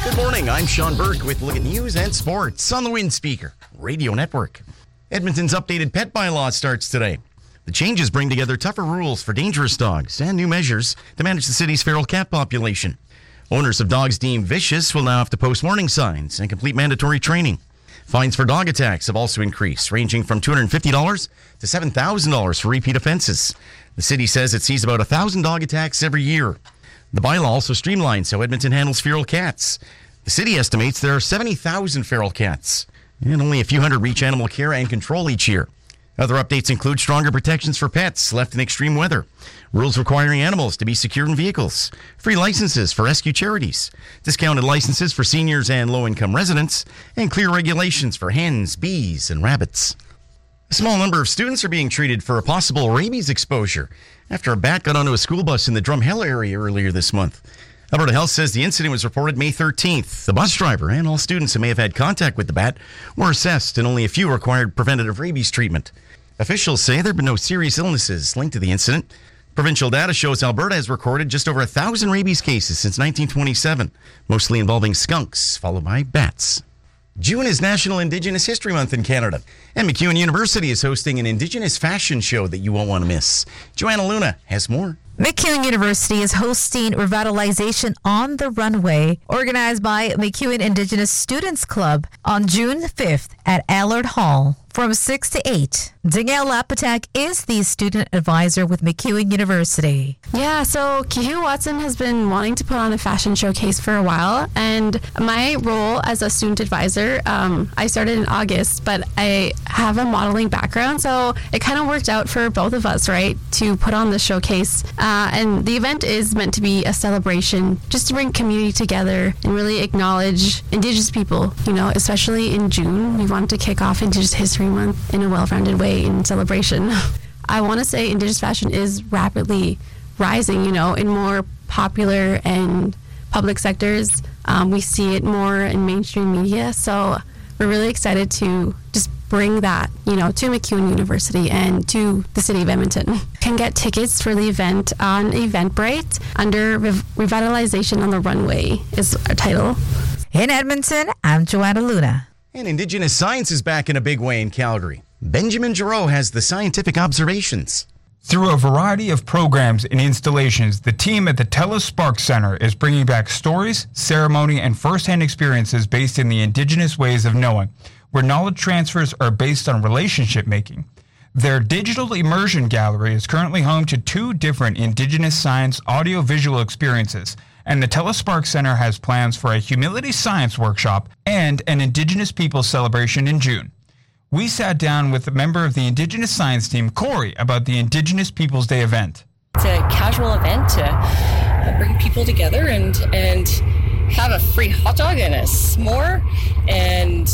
Good morning, I'm Sean Burke with Look at News and Sports on the Wind Speaker Radio Network. Edmonton's updated pet bylaw starts today. The changes bring together tougher rules for dangerous dogs and new measures to manage the city's feral cat population. Owners of dogs deemed vicious will now have to post warning signs and complete mandatory training. Fines for dog attacks have also increased, ranging from $250 to $7,000 for repeat offenses. The city says it sees about 1,000 dog attacks every year. The bylaw also streamlines how Edmonton handles feral cats. The city estimates there are 70,000 feral cats, and only a few hundred reach animal care and control each year. Other updates include stronger protections for pets left in extreme weather, rules requiring animals to be secured in vehicles, free licenses for rescue charities, discounted licenses for seniors and low-income residents, and clear regulations for hens, bees, and rabbits. A small number of students are being treated for a possible rabies exposure after a bat got onto a school bus in the Drumheller area earlier this month. Alberta Health says the incident was reported May 13th. The bus driver and all students who may have had contact with the bat were assessed, and only a few required preventative rabies treatment. Officials say there have been no serious illnesses linked to the incident. Provincial data shows Alberta has recorded just over 1,000 rabies cases since 1927, mostly involving skunks, followed by bats. June is National Indigenous History Month in Canada, and MacEwan University is hosting an Indigenous fashion show that you won't want to miss. Joanna Luna has more. MacEwan University is hosting Revitalization on the Runway, organized by MacEwan Indigenous Students Club on June 5th at Allard Hall from 6 to 8. Danielle Lapatak is the student advisor with MacEwan University. Yeah, so Kihu Watson has been wanting to put on a fashion showcase for a while, and my role as a student advisor, I started in August, but I have a modeling background, so it kind of worked out for both of us, right, to put on the showcase. And the event is meant to be a celebration just to bring community together and really acknowledge Indigenous people, you know, especially in June. We wanted to kick off Indigenous History Month in a well-rounded way in celebration. I want to say Indigenous fashion is rapidly rising, you know, in more popular and public sectors. We see it more in mainstream media, so we're really excited to just bring that, you know, to MacEwan University and to the city of Edmonton. You can get tickets for the event on Eventbrite under Revitalization on the Runway is our title. In Edmonton, I'm Joanna Luna. And Indigenous science is back in a big way in Calgary. Benjamin Giroux has the scientific observations. Through a variety of programs and installations, the team at the TELUS Spark Center is bringing back stories, ceremony, and first-hand experiences based in the Indigenous ways of knowing, where knowledge transfers are based on relationship making. Their digital immersion gallery is currently home to 2 different Indigenous science audio-visual experiences, and the TELUS Spark Center has plans for a humility science workshop and an Indigenous Peoples celebration in June. We sat down with a member of the Indigenous science team, Corey, about the Indigenous Peoples Day event. It's a casual event to bring people together and have a free hot dog and a s'more and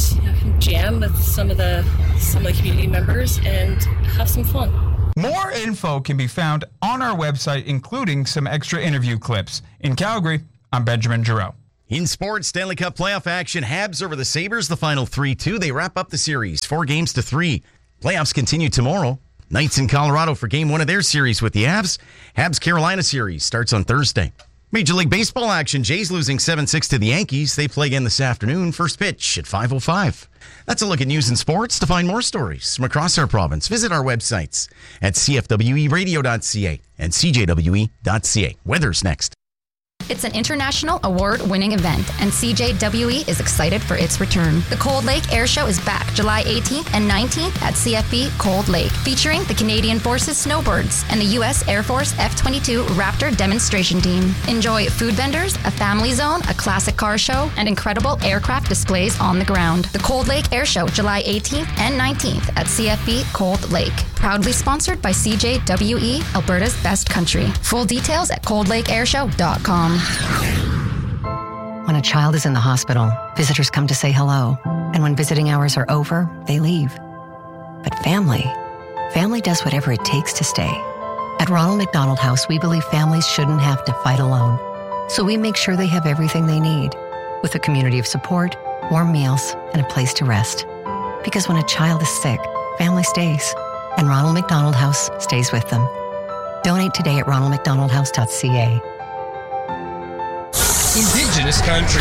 jam with some of the community members and have some fun. More info can be found on our website, including some extra interview clips. In Calgary, I'm Benjamin Giroux. In sports, Stanley Cup playoff action, Habs over the Sabres, the final 3-2. They wrap up the series 4-3. Playoffs continue tomorrow. Knights in Colorado for game 1 of their series with the Avs. Habs-Carolina series starts on Thursday. Major League Baseball action, Jays losing 7-6 to the Yankees. They play again this afternoon. First pitch at 5:05. That's a look at news and sports. To find more stories from across our province, visit our websites at cfweradio.ca and cjwe.ca. Weather's next. It's an international award-winning event, and CJWE is excited for its return. The Cold Lake Air Show is back July 18th and 19th at CFB Cold Lake, featuring the Canadian Forces Snowbirds and the U.S. Air Force F-22 Raptor demonstration team. Enjoy food vendors, a family zone, a classic car show, and incredible aircraft displays on the ground. The Cold Lake Air Show, July 18th and 19th at CFB Cold Lake. Proudly sponsored by CJWE, Alberta's best country. Full details at coldlakeairshow.com. When a child is in the hospital, visitors come to say hello. And when visiting hours are over, they leave. But family does whatever it takes to stay. At Ronald McDonald House, we believe families shouldn't have to fight alone. So we make sure they have everything they need, with a community of support, warm meals, and a place to rest. Because when a child is sick, family stays. And Ronald McDonald House stays with them. Donate today at ronaldmcdonaldhouse.ca. Indigenous country.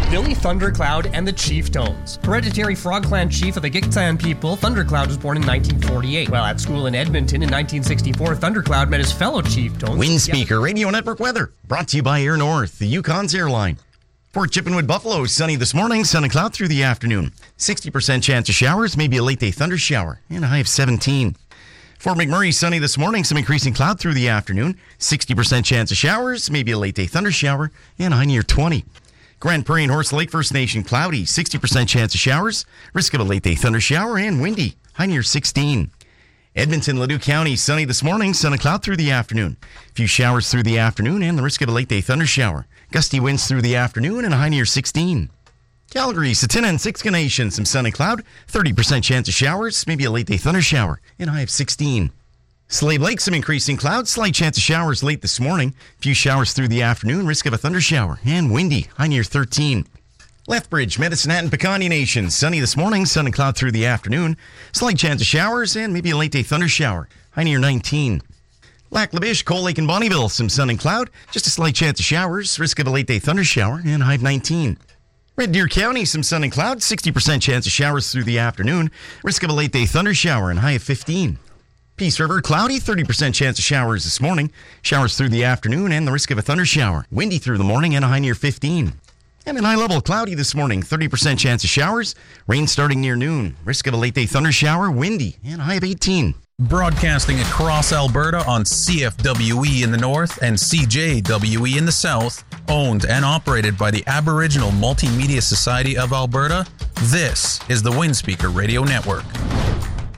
Billy Thundercloud and the Chieftones. Hereditary Frog Clan chief of the Gitxsan people, Thundercloud was born in 1948. While at school in Edmonton in 1964, Thundercloud met his fellow Chieftones. Windspeaker Radio Network weather brought to you by Air North, the Yukon's airline. Fort Chippenwood, Buffalo, sunny this morning, sun and cloud through the afternoon. 60% chance of showers, maybe a late day thunder shower, and a high of 17. Fort McMurray, sunny this morning, some increasing cloud through the afternoon. 60% chance of showers, maybe a late day thunder shower, and a high near 20. Grand Prairie and Horse Lake First Nation, cloudy, 60% chance of showers, risk of a late day thunder shower, and windy, high near 16. Edmonton, Ladue County, sunny this morning, sun and cloud through the afternoon. A few showers through the afternoon and the risk of a late day thunder shower. Gusty winds through the afternoon and a high near 16. Calgary, Satina and Siksika Nation, some sun and cloud, 30% chance of showers, maybe a late day thunder shower, and a high of 16. Slave Lake, some increasing clouds, slight chance of showers late this morning. A few showers through the afternoon, risk of a thunder shower, and windy, high near 13. Lethbridge, Medicine Hat and Piikani Nation, sunny this morning, sun and cloud through the afternoon. Slight chance of showers and maybe a late day thunder shower, high near 19. Lac La Biche, Cold Lake and Bonneville, some sun and cloud, just a slight chance of showers, risk of a late day thunder shower, and high of 19. Red Deer County, some sun and cloud, 60% chance of showers through the afternoon, risk of a late day thunder shower, and high of 15. Peace River, cloudy, 30% chance of showers this morning, showers through the afternoon, and the risk of a thunder shower, windy through the morning, and a high near 15. And in High Level, cloudy this morning, 30% chance of showers, rain starting near noon, risk of a late day thunder shower, windy, and a high of 18. Broadcasting across Alberta on CFWE in the north and CJWE in the south, owned and operated by the Aboriginal Multimedia Society of Alberta, this is the Windspeaker Radio Network.